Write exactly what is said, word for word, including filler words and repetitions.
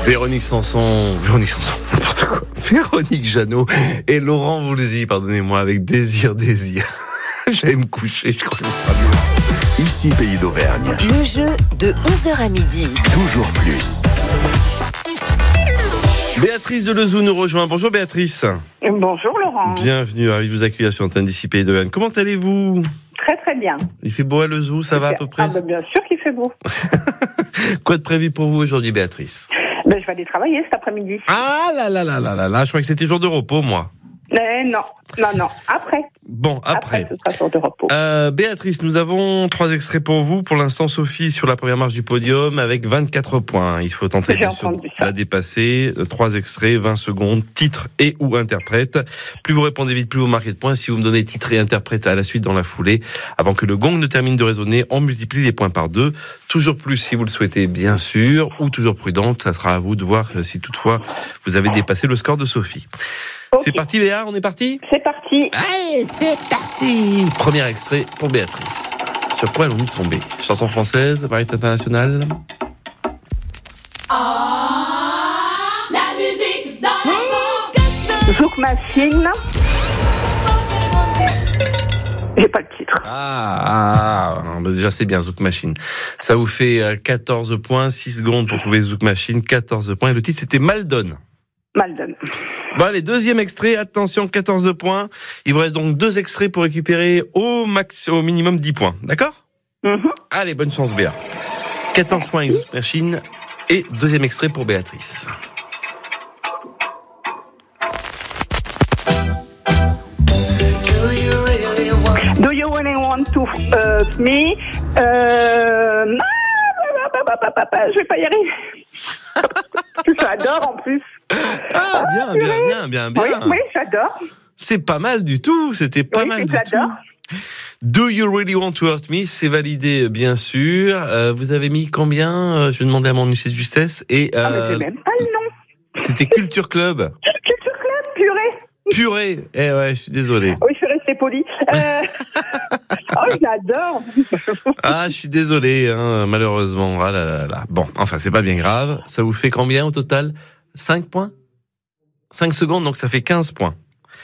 Véronique Sanson, Véronique Sanson, n'importe quoi. Véronique Jeannot et Laurent Voulzy, pardonnez-moi, avec Désir, Désir. J'allais me coucher, je crois que ce sera mieux. Ici, Pays d'Auvergne. Le jeu de onze heures à midi. Toujours plus. Béatrice Delezou nous rejoint. Bonjour Béatrice. Bonjour Laurent. Bienvenue, ravi de vous accueillir sur l'antenne d'ici Pays d'Auvergne. Comment allez-vous ? Très très bien. Il fait beau à Lezou, ça va à peu près ? Ah, bah, bien sûr qu'il fait beau. Quoi de prévu pour vous aujourd'hui Béatrice ? Ben, je vais aller travailler cet après-midi. Ah là là là là là là, je crois que c'était jour de repos moi. Mais non, non, non, après. Bon, après. Après, ce sera jour de repos. Euh, Béatrice, nous avons trois extraits pour vous. Pour l'instant, Sophie sur la première marche du podium avec vingt-quatre points. Il faut tenter bien sûr de la dépasser. Trois extraits, vingt secondes, titre et ou interprète. Plus vous répondez vite, plus vous marquez de points. Si vous me donnez titre et interprète à la suite dans la foulée, avant que le gong ne termine de résonner, on multiplie les points par deux. Toujours plus si vous le souhaitez, bien sûr, ou toujours prudente. Ça sera à vous de voir si toutefois vous avez dépassé le score de Sophie. Okay. C'est parti Béa, on est parti ? C'est parti. Allez, c'est parti. Premier extrait pour Béatrice. Sur quoi allons-nous tomber ? Chanson française, variété internationale ? Oh, la musique dans la mmh. Zouk Machine. J'ai pas le titre. Ah, ah bah déjà c'est bien Zouk Machine. Ça vous fait quatorze points, six secondes pour trouver Zouk Machine, quatorze points. Et le titre c'était Maldon. Maldon. Bon allez, deuxième extrait, attention, quatorze points. Il vous reste donc deux extraits pour récupérer au max, au minimum dix points, d'accord ? Mm-hmm. Allez, bonne chance Béa. quatorze points avec Zouk Machine et deuxième extrait pour Béatrice. Do you really want to hurt me? Euh... Je vais pas y arriver. J'adore en plus. Ah, bien, bien, bien, bien, bien. Oui, oui, j'adore. C'est pas mal du tout, c'était pas oui, mal du j'adore. tout. Do you really want to hurt me ? C'est validé, bien sûr. Euh, vous avez mis combien ? Je vais demander à mon huissier de justesse. Et, euh, ah, mais j'ai même pas le nom. C'était Culture Club. Culture Club, purée. Purée. Eh ouais, je suis désolé. Oui, je suis restée polie. Euh... oh, j'adore. Ah, je suis désolé, hein, malheureusement. Ah là là là. Bon, enfin, c'est pas bien grave. Ça vous fait combien au total ? cinq points ? cinq secondes, donc ça fait quinze points.